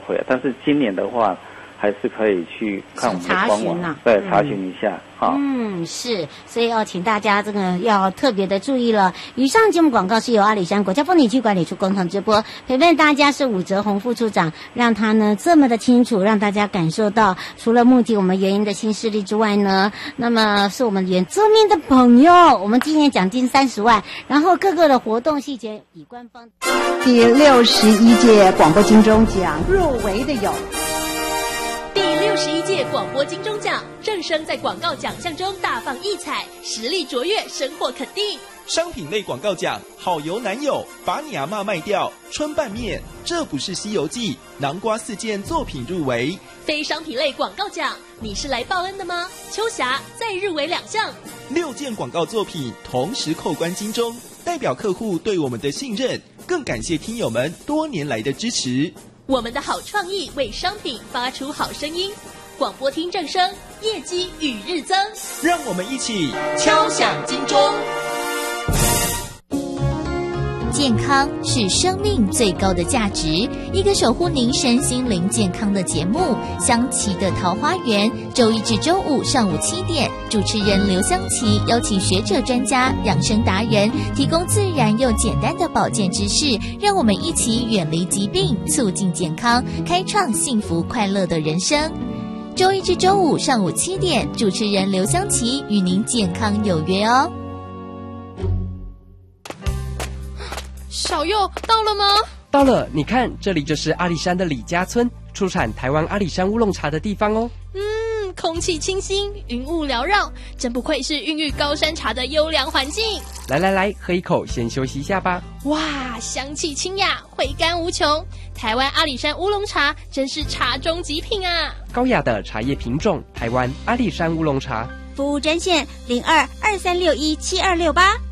费，但是今年的话，还是可以去看我们的官网，对，查询一下。 是，所以要请大家这个要特别的注意了。以上节目广告是由阿里山国家风景区管理处共同直播，陪伴大家是武哲宏副处长，让他呢这么的清楚，让大家感受到，除了目的我们原因的新势力之外呢，那么是我们原住民的朋友，我们今年奖金30万，然后各个的活动细节以官方。 第61届广播金钟奖入围的有。 第61届广播金钟奖，正声在广告奖项中大放异彩，实力卓越，收获肯定。 商品类广告奖，好油男友，把你阿嬷卖掉，春拌面，这不是西游记，南瓜4件作品入围。 非商品类广告奖，你是来报恩的吗？秋霞再入围2项 ，6件广告作品同时扣关金钟，代表客户对我们的信任，更感谢听友们多年来的支持。 我们的好创意为商品发出好声音，广播听正声，业绩与日增。 让我们一起敲响金钟。 健康是生命最高的价值，一个守护您身心灵健康的节目《香琪的桃花源》，周一至周五上午7点，主持人刘香琪邀请学者专家、养生达人，提供自然又简单的保健知识，让我们一起远离疾病，促进健康，开创幸福快乐的人生。周一至周五上午7点，主持人刘香琪与您健康有约哦。 小佑到了吗？ 到了，你看，这里就是阿里山的李家村，出产台湾阿里山乌龙茶的地方哦。 空气清新，云雾缭绕，真不愧是孕育高山茶的优良环境。 来，喝一口，先休息一下吧。 哇，香气清雅，回甘无穷。台湾阿里山乌龙茶真是茶中极品啊！ 高雅的茶叶品种，台湾阿里山乌龙茶。 服务专线0223617268。